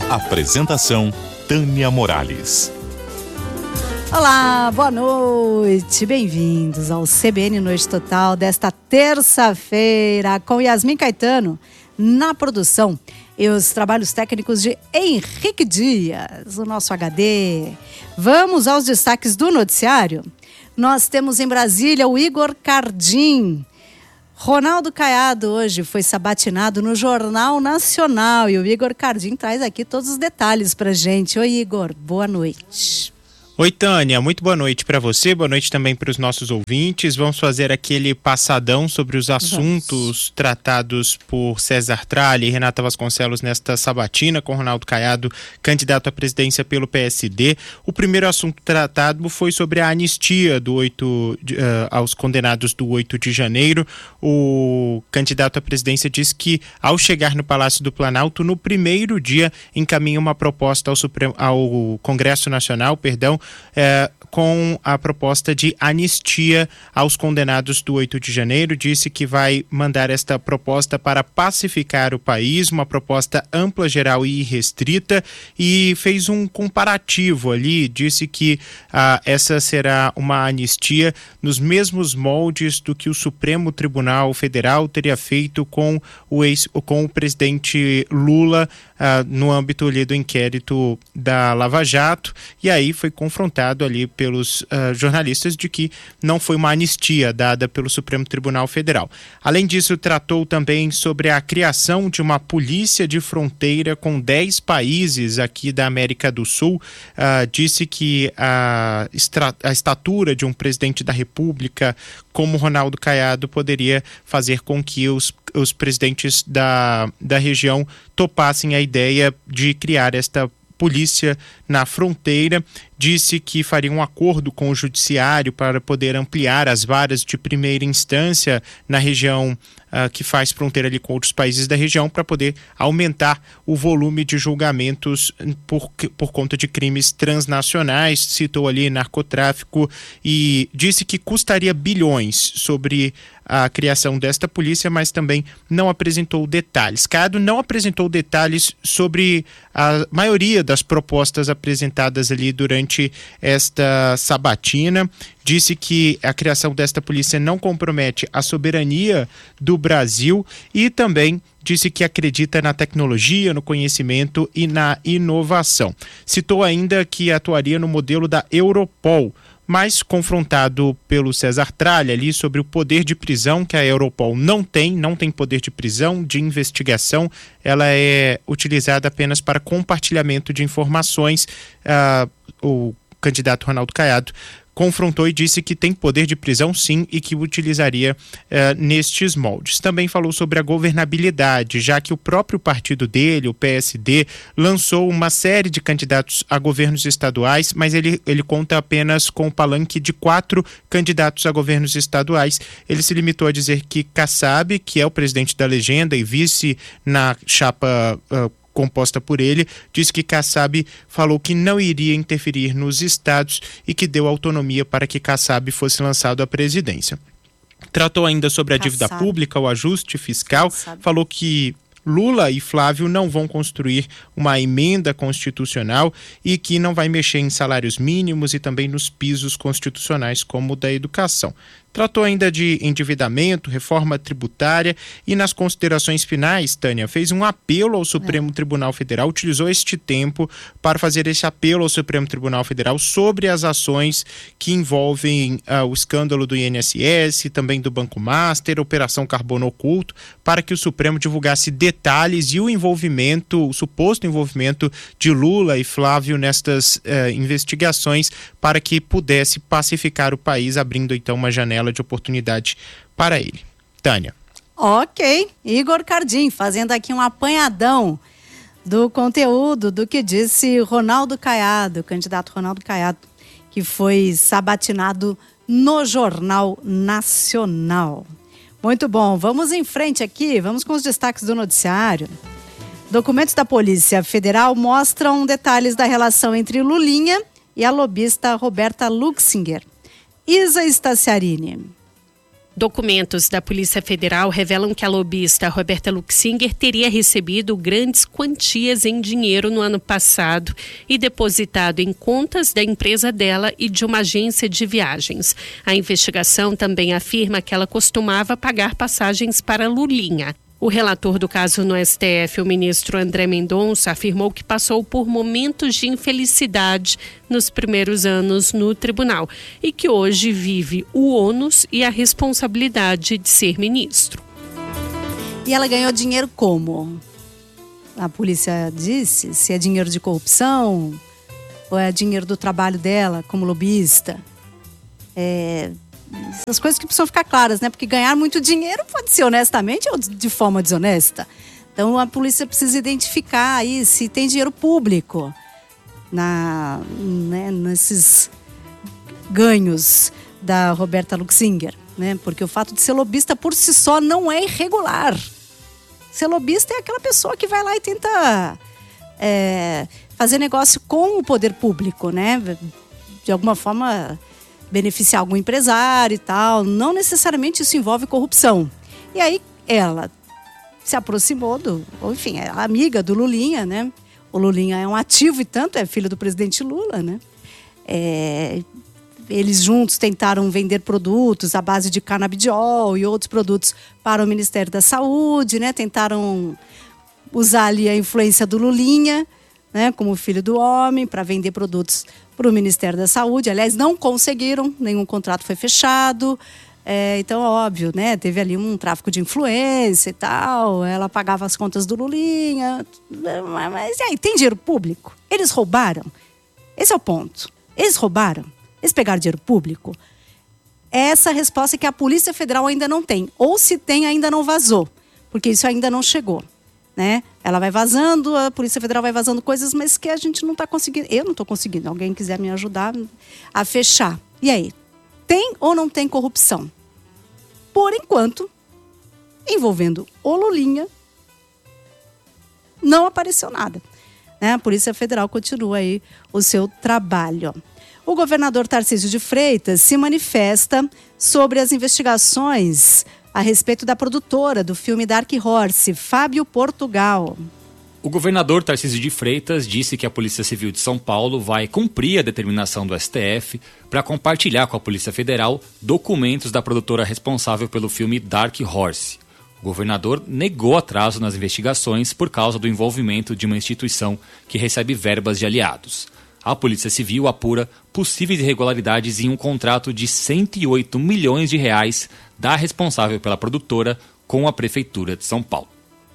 Apresentação Tânia Morales. Olá, boa noite, bem-vindos ao CBN Noite Total desta terça-feira com Yasmin Caetano na produção e os trabalhos técnicos de Henrique Dias, o nosso HD. Vamos aos destaques do noticiário. Nós temos em Brasília o Igor Cardim. Ronaldo Caiado hoje foi sabatinado no Jornal Nacional e o Igor Cardim traz aqui todos os detalhes pra gente. Oi, Igor, boa noite. Oi, Tânia, muito boa noite para você, boa noite também para os nossos ouvintes. Vamos fazer aquele passadão sobre os assuntos tratados por César Tralli e Renata Vasconcelos nesta sabatina com Ronaldo Caiado, candidato à presidência pelo PSD. O primeiro assunto tratado foi sobre a anistia aos condenados do 8 de janeiro. O candidato à presidência disse que, ao chegar no Palácio do Planalto, no primeiro dia, encaminha uma proposta ao Congresso Nacional, com a proposta de anistia aos condenados do 8 de janeiro. Disse que vai mandar esta proposta para pacificar o país, uma proposta ampla, geral e irrestrita, e fez um comparativo ali. Disse que essa será uma anistia nos mesmos moldes do que o Supremo Tribunal Federal teria feito com o presidente Lula no âmbito ali do inquérito da Lava Jato, e aí foi confrontado ali pelos jornalistas de que não foi uma anistia dada pelo Supremo Tribunal Federal. Além disso, tratou também sobre a criação de uma polícia de fronteira com 10 países aqui da América do Sul. Disse que a estatura de um presidente da República como Ronaldo Caiado poderia fazer com que os presidentes da região topassem a ideia de criar esta polícia na fronteira. Disse que faria um acordo com o judiciário para poder ampliar as varas de primeira instância na região que faz fronteira ali com outros países da região, para poder aumentar o volume de julgamentos por conta de crimes transnacionais. Citou ali narcotráfico e disse que custaria bilhões sobre a criação desta polícia, mas também não apresentou detalhes. Caiado não apresentou detalhes sobre a maioria das propostas apresentadas ali durante esta sabatina. Disse que a criação desta polícia não compromete a soberania do Brasil e também disse que acredita na tecnologia, no conhecimento e na inovação. Citou ainda que atuaria no modelo da Europol, mas confrontado pelo César Tralli ali sobre o poder de prisão que a Europol não tem poder de prisão, de investigação. Ela é utilizada apenas para compartilhamento de informações. O candidato Ronaldo Caiado confrontou e disse que tem poder de prisão sim e que utilizaria nestes moldes. Também falou sobre a governabilidade, já que o próprio partido dele, o PSD, lançou uma série de candidatos a governos estaduais, mas ele conta apenas com o palanque de 4 candidatos a governos estaduais. Ele se limitou a dizer que Kassab, que é o presidente da legenda e vice na chapa composta por ele, disse que Kassab falou que não iria interferir nos estados e que deu autonomia para que Kassab fosse lançado à presidência. Tratou ainda sobre a dívida pública, o ajuste fiscal, falou que Lula e Flávio não vão construir uma emenda constitucional e que não vai mexer em salários mínimos e também nos pisos constitucionais como o da educação. Tratou ainda de endividamento, reforma tributária e nas considerações finais, Tânia, fez um apelo ao Supremo Tribunal Federal, utilizou este tempo para fazer esse apelo ao Supremo Tribunal Federal sobre as ações que envolvem o escândalo do INSS, também do Banco Master, Operação Carbono Oculto, para que o Supremo divulgasse detalhes e o suposto envolvimento de Lula e Flávio nestas investigações, para que pudesse pacificar o país, abrindo então uma janela de oportunidade para ele. Tânia. Ok, Igor Cardim fazendo aqui um apanhadão do conteúdo do que disse Ronaldo Caiado, candidato Ronaldo Caiado, que foi sabatinado no Jornal Nacional. Muito bom, vamos em frente aqui, vamos com os destaques do noticiário. Documentos da Polícia Federal mostram detalhes da relação entre Lulinha e a lobista Roberta Luxinger. Isa Staciarini. Documentos da Polícia Federal revelam que a lobista Roberta Luxinger teria recebido grandes quantias em dinheiro no ano passado e depositado em contas da empresa dela e de uma agência de viagens. A investigação também afirma que ela costumava pagar passagens para Lulinha. O relator do caso no STF, o ministro André Mendonça, afirmou que passou por momentos de infelicidade nos primeiros anos no tribunal e que hoje vive o ônus e a responsabilidade de ser ministro. E ela ganhou dinheiro como? A polícia disse se é dinheiro de corrupção ou é dinheiro do trabalho dela como lobista. Essas coisas que precisam ficar claras, né? Porque ganhar muito dinheiro pode ser honestamente ou de forma desonesta. Então a polícia precisa identificar aí se tem dinheiro público nesses ganhos da Roberta Luxinger, né? Porque o fato de ser lobista por si só não é irregular. Ser lobista é aquela pessoa que vai lá e tenta fazer negócio com o poder público, né? De alguma forma beneficiar algum empresário e tal. Não necessariamente isso envolve corrupção. E aí ela se aproximou enfim, é amiga do Lulinha, né? O Lulinha é um ativo e tanto, é filho do presidente Lula, né? Eles juntos tentaram vender produtos à base de canabidiol e outros produtos para o Ministério da Saúde, né? Tentaram usar ali a influência do Lulinha, né, como filho do homem, para vender produtos para o Ministério da Saúde. Aliás, não conseguiram, nenhum contrato foi fechado. Então, óbvio, né, teve ali um tráfico de influência e tal. Ela pagava as contas do Lulinha. Mas e aí, tem dinheiro público? Eles roubaram? Esse é o ponto. Eles roubaram? Eles pegaram dinheiro público? Essa resposta que a Polícia Federal ainda não tem. Ou se tem, ainda não vazou. Porque isso ainda não chegou. Né? Ela vai vazando, a Polícia Federal vai vazando coisas, mas que a gente não está conseguindo. Eu não estou conseguindo. Alguém quiser me ajudar a fechar. E aí? Tem ou não tem corrupção? Por enquanto, envolvendo o Lulinha, não apareceu nada. Né? A Polícia Federal continua aí o seu trabalho. O governador Tarcísio de Freitas se manifesta sobre as investigações a respeito da produtora do filme Dark Horse, Fábio Portugal. O governador Tarcísio de Freitas disse que a Polícia Civil de São Paulo vai cumprir a determinação do STF para compartilhar com a Polícia Federal documentos da produtora responsável pelo filme Dark Horse. O governador negou atraso nas investigações por causa do envolvimento de uma instituição que recebe verbas de aliados. A Polícia Civil apura possíveis irregularidades em um contrato de 108 milhões de reais da responsável pela produtora com a Prefeitura de São Paulo.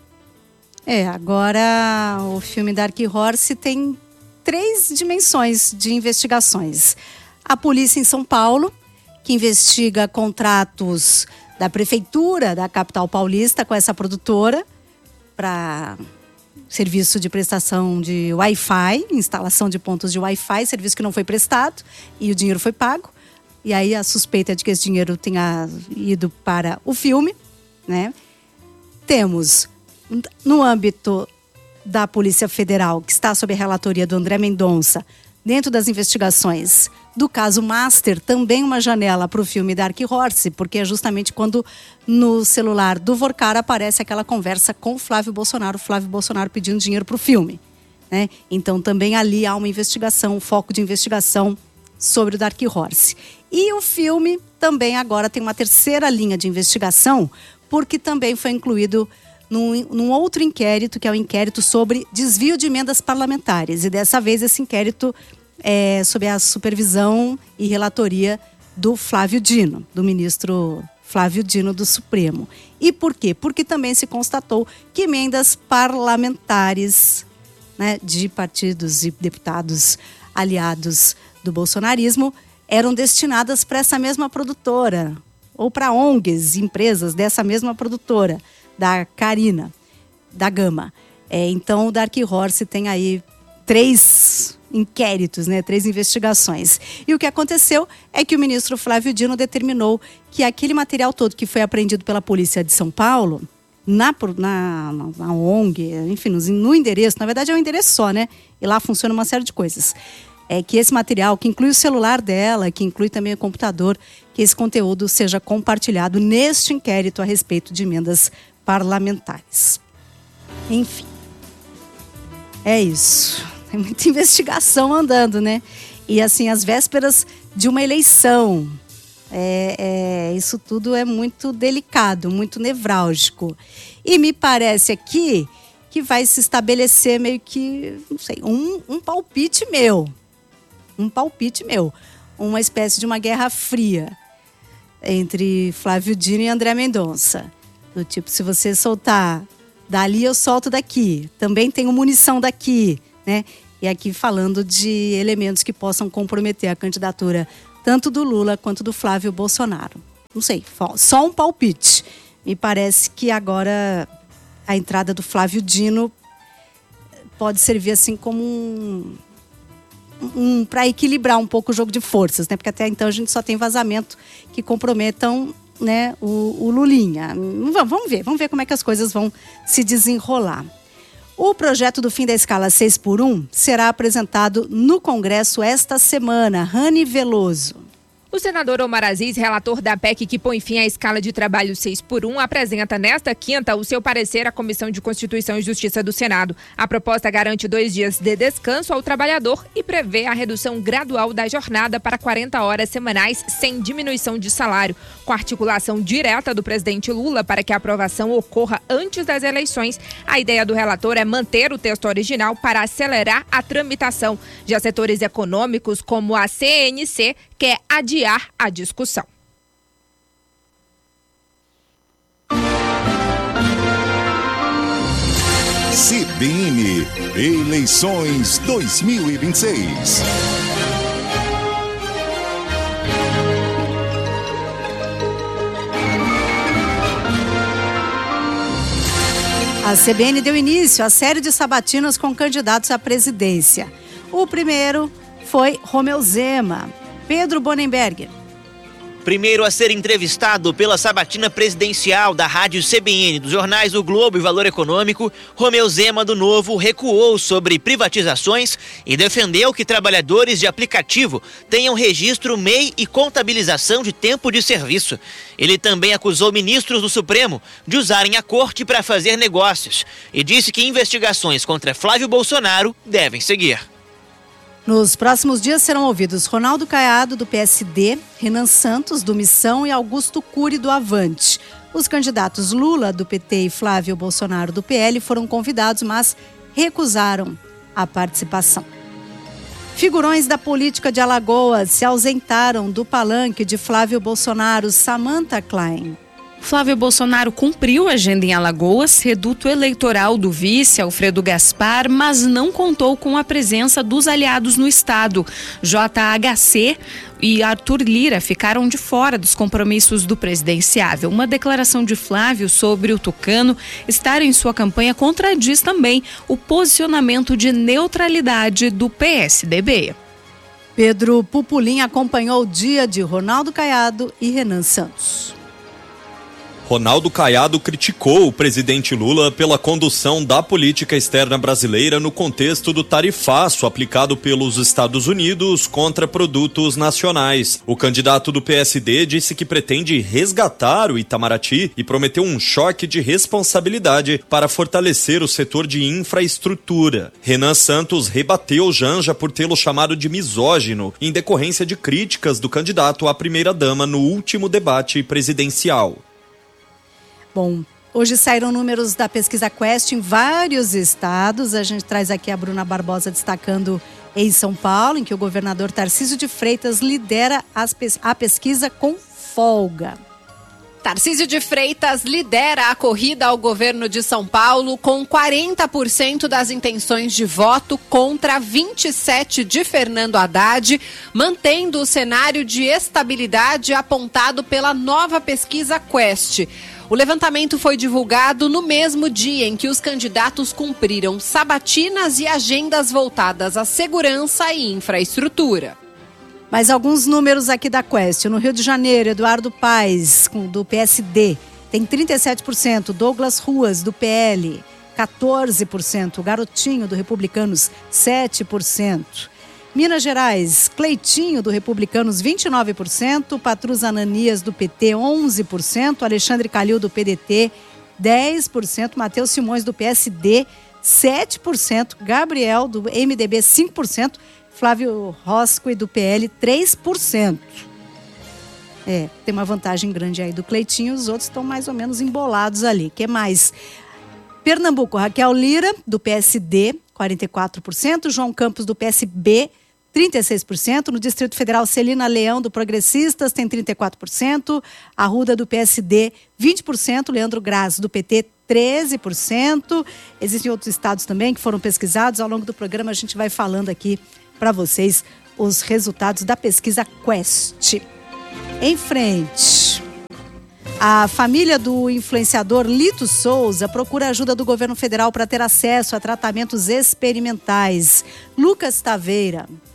Agora o filme Dark Horse tem 3 dimensões de investigações. A polícia em São Paulo, que investiga contratos da Prefeitura da capital paulista com essa produtora para serviço de prestação de Wi-Fi, instalação de pontos de Wi-Fi, serviço que não foi prestado e o dinheiro foi pago. E aí a suspeita é de que esse dinheiro tenha ido para o filme, né? Temos, no âmbito da Polícia Federal, que está sob a relatoria do André Mendonça, dentro das investigações do caso Master, também uma janela para o filme Dark Horse, porque é justamente quando no celular do Vorcar aparece aquela conversa com o Flávio Bolsonaro pedindo dinheiro para o filme, né? Então também ali há uma investigação, um foco de investigação sobre o Dark Horse. E o filme também agora tem uma terceira linha de investigação, porque também foi incluído num outro inquérito, que é o inquérito sobre desvio de emendas parlamentares. E dessa vez esse inquérito é sob a supervisão e relatoria do Flávio Dino, do ministro Flávio Dino do Supremo. E por quê? Porque também se constatou que emendas parlamentares, né, de partidos e deputados aliados do bolsonarismo eram destinadas para essa mesma produtora, ou para ONGs, empresas dessa mesma produtora, da Carina, da Gama. Então o Dark Horse tem aí 3 inquéritos, né, 3 investigações. E o que aconteceu é que o ministro Flávio Dino determinou que aquele material todo que foi apreendido pela Polícia de São Paulo, na ONG, enfim, no endereço, na verdade é um endereço só, né? E lá funciona uma série de coisas. Que esse material, que inclui o celular dela, que inclui também o computador, que esse conteúdo seja compartilhado neste inquérito a respeito de emendas parlamentares. Enfim, é isso. Tem muita investigação andando, né? E assim, às vésperas de uma eleição, isso tudo é muito delicado, muito nevrálgico. E me parece aqui que vai se estabelecer meio que, não sei, um palpite meu. Uma espécie de uma guerra fria entre Flávio Dino e André Mendonça. Do tipo, se você soltar dali, eu solto daqui. Também tenho munição daqui, né? E aqui falando de elementos que possam comprometer a candidatura tanto do Lula quanto do Flávio Bolsonaro. Não sei, só um palpite. Me parece que agora a entrada do Flávio Dino pode servir assim como para equilibrar um pouco o jogo de forças, né? Porque até então a gente só tem vazamento que comprometam, né, o Lulinha. Vamos ver como é que as coisas vão se desenrolar. O projeto do fim da escala 6x1 será apresentado no Congresso esta semana. Rani Veloso. O senador Omar Aziz, relator da PEC que põe fim à escala de trabalho 6x1, apresenta nesta quinta o seu parecer à Comissão de Constituição e Justiça do Senado. A proposta garante 2 dias de descanso ao trabalhador e prevê a redução gradual da jornada para 40 horas semanais sem diminuição de salário, com articulação direta do presidente Lula para que a aprovação ocorra antes das eleições. A ideia do relator é manter o texto original para acelerar a tramitação. Já setores econômicos, como a CNC, quer adiar a discussão. CBN Eleições 2026. A CBN deu início à série de sabatinas com candidatos à presidência. O primeiro foi Romeu Zema. Pedro Bonenberger. Primeiro a ser entrevistado pela sabatina presidencial da rádio CBN, dos jornais O Globo e Valor Econômico, Romeu Zema, do Novo, recuou sobre privatizações e defendeu que trabalhadores de aplicativo tenham registro MEI e contabilização de tempo de serviço. Ele também acusou ministros do Supremo de usarem a corte para fazer negócios e disse que investigações contra Flávio Bolsonaro devem seguir. Nos próximos dias serão ouvidos Ronaldo Caiado, do PSD, Renan Santos, do Missão e Augusto Cury, do Avante. Os candidatos Lula, do PT, e Flávio Bolsonaro, do PL, foram convidados, mas recusaram a participação. Figurões da política de Alagoas se ausentaram do palanque de Flávio Bolsonaro. Samantha Klein. Flávio Bolsonaro cumpriu a agenda em Alagoas, reduto eleitoral do vice Alfredo Gaspar, mas não contou com a presença dos aliados no estado. JHC e Arthur Lira ficaram de fora dos compromissos do presidenciável. Uma declaração de Flávio sobre o tucano estar em sua campanha contradiz também o posicionamento de neutralidade do PSDB. Pedro Pupulim acompanhou o dia de Ronaldo Caiado e Renan Santos. Ronaldo Caiado criticou o presidente Lula pela condução da política externa brasileira no contexto do tarifaço aplicado pelos Estados Unidos contra produtos nacionais. O candidato do PSD disse que pretende resgatar o Itamaraty e prometeu um choque de responsabilidade para fortalecer o setor de infraestrutura. Renan Santos rebateu Janja por tê-lo chamado de misógino, em decorrência de críticas do candidato à primeira-dama no último debate presidencial. Bom, hoje saíram números da pesquisa Quest em vários estados. A gente traz aqui a Bruna Barbosa destacando em São Paulo, em que o governador Tarcísio de Freitas lidera a pesquisa com folga. Tarcísio de Freitas lidera a corrida ao governo de São Paulo com 40% das intenções de voto contra 27% de Fernando Haddad, mantendo o cenário de estabilidade apontado pela nova pesquisa Quest. O levantamento foi divulgado no mesmo dia em que os candidatos cumpriram sabatinas e agendas voltadas à segurança e infraestrutura. Mas alguns números aqui da Quest. No Rio de Janeiro, Eduardo Paes, do PSD, tem 37%. Douglas Ruas, do PL, 14%. Garotinho, do Republicanos, 7%. Minas Gerais, Cleitinho, do Republicanos, 29%, Patrus Ananias, do PT, 11%, Alexandre Calil, do PDT, 10%, Matheus Simões, do PSD, 7%, Gabriel, do MDB, 5%, Flávio Roscoe, do PL, 3%. Tem uma vantagem grande aí do Cleitinho, os outros estão mais ou menos embolados ali. O que mais? Pernambuco, Raquel Lira, do PSD, 44%, João Campos, do PSB, 36%, no Distrito Federal, Celina Leão, do Progressistas, tem 34%, Arruda, do PSD, 20%, Leandro Graz, do PT, 13%. Existem outros estados também que foram pesquisados. Ao longo do programa a gente vai falando aqui para vocês os resultados da pesquisa Quest. Em frente, a família do influenciador Lito Souza procura ajuda do governo federal para ter acesso a tratamentos experimentais. Lucas Taveira.